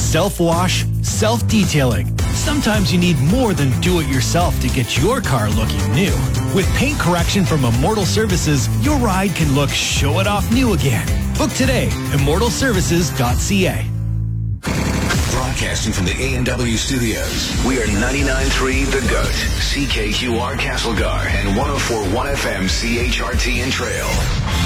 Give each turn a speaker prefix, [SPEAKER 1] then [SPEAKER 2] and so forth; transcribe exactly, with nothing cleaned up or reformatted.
[SPEAKER 1] self-wash, self-detailing. Sometimes you need more than do-it-yourself to get your car looking new. With paint correction from Immortal Services, your ride can look show-it-off new again. Book today, immortal services dot c a.
[SPEAKER 2] Broadcasting from the A and W studios, we are ninety-nine point three The Goat, C K Q R Castlegar, and one oh four point one F M C H R T and Trail.